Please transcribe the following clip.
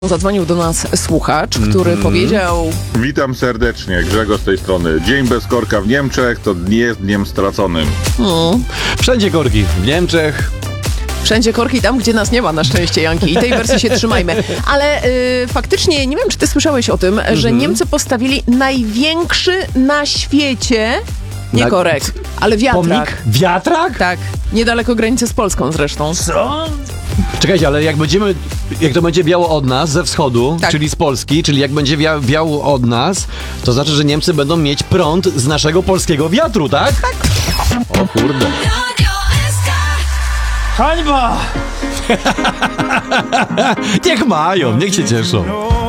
Zadzwonił do nas słuchacz, który powiedział... Witam serdecznie, Grzegorz z tej strony. Dzień bez korka w Niemczech to nie jest dniem straconym. Wszędzie korki. W Niemczech. Wszędzie korki tam, gdzie nas nie ma, na szczęście, Janki. I tej wersji się trzymajmy. Ale faktycznie, nie wiem, czy ty słyszałeś o tym, że Niemcy postawili największy na świecie, nie korek, ale wiatrak. Pomnik? Wiatrak? Tak, niedaleko granicy z Polską zresztą. Co? Czekajcie, ale jak to będzie wiało od nas, ze wschodu, Tak. czyli z Polski, czyli jak będzie wiało od nas, to znaczy, że Niemcy będą mieć prąd z naszego polskiego wiatru, tak? Tak. O kurde. Hańba! Niech mają, niech się cieszą.